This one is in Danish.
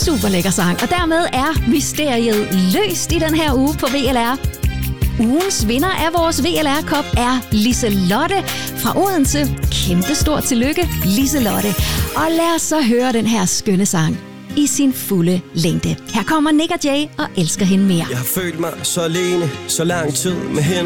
super lækker sang, og dermed er mysteriet løst i den her uge på VLR. Ugens vinder af vores VLR-kop er Liselotte fra Odense. Kæmpe stort tillykke, Liselotte. Og lad os så høre den her skønne sang i sin fulde længde. Her kommer Nick og Jay og Elsker hende mere. Jeg har følt mig så alene, så lang tid med hende.